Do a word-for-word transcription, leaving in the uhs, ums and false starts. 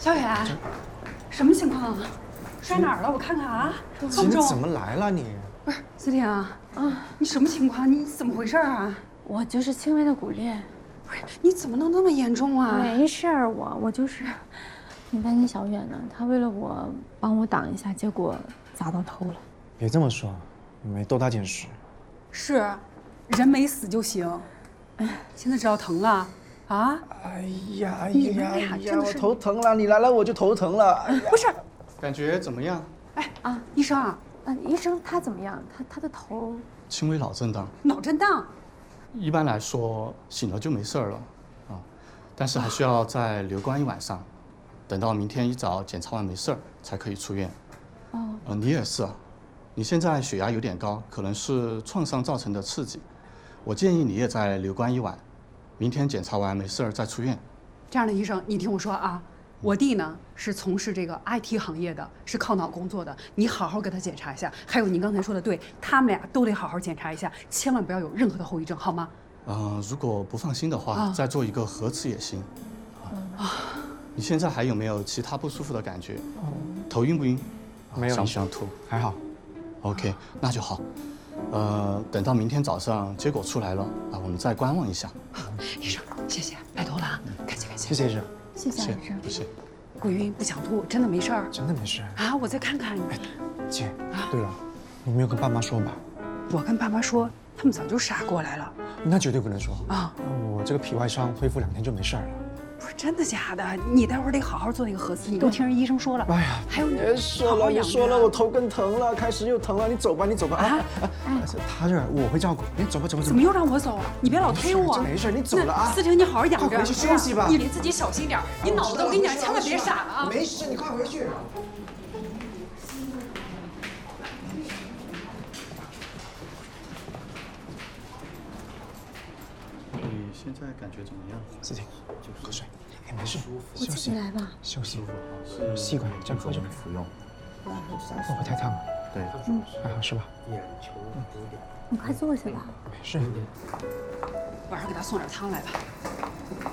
小远，什么情况啊？摔哪儿了？我看看啊。 姐，你怎么来了你？ 不是思婷啊，啊，你什么情况？你怎么回事啊？ 我就是轻微的骨裂。 不是，你怎么能那么严重啊？ 没事儿，我我就是很担心小远呢。他为了我帮我挡一下，结果砸到头了。 别这么说，没多大件事。 是，人没死就行。哎，现在知道疼了啊？ 哎呀哎你们呀俩真的是， 我头疼了，你来了我就头疼了。哎呀不是， 感觉怎么样？ 哎啊，医生啊， 啊，医生他怎么样？他他的头轻微脑震荡， 脑震荡。 一般来说醒了就没事儿了啊，但是还需要再留观一晚上，等到明天一早检查完没事儿才可以出院。 哦， 呃，你也是啊，你现在血压有点高，可能是创伤造成的刺激。我建议你也再留观一晚，明天检查完没事儿再出院。 这样的医生，你听我说啊，我弟呢是从事这个 I T 行业的，是靠脑工作的，你好好给他检查一下。还有你刚才说的对，他们俩都得好好检查一下，千万不要有任何的后遗症，好吗？ 嗯、呃，如果不放心的话， 啊再做一个核磁也行。啊，你现在还有没有其他不舒服的感觉？头晕不晕？ 没有， 想不想吐？ 还好。 OK，那就好。呃，等到明天早上结果出来了啊，我们再观望一下。 医生，谢谢，拜托了啊，感谢感谢。 谢谢医生。 谢谢医生。 不谢。 不晕不想吐，真的没事儿真的没事。 啊？我再看看。 哎，姐，对了，你没有跟爸妈说吧？ 我跟爸妈说，他们早就杀过来了。 那绝对不能说啊！ 我这个皮外伤恢复两天就没事了。 不是真的假的？你待会儿得好好做那个核磁，你都听人医生说了。 哎呀， 还有你别说了，你说了，我头更疼了，开始又疼了。你走吧，你走吧啊！ 哎， 他这我会照顾，你走吧，走吧，走吧。 怎么又让我走啊？你别老推我。 没事，你走了啊。 思婷，你好好养着， 快回去休息吧。 你离自己小心点，你脑子我跟你讲，千万别傻了啊！ 没事，你快回去。 你现在感觉怎么样？ 思婷，喝水。哎，没事， 我自己来吧。 休息，吸管这样喝就可以服用。会不会太烫了？ 对， 嗯， 还好是吧？ 你快坐下吧。 没事。 晚上给他送点汤来吧。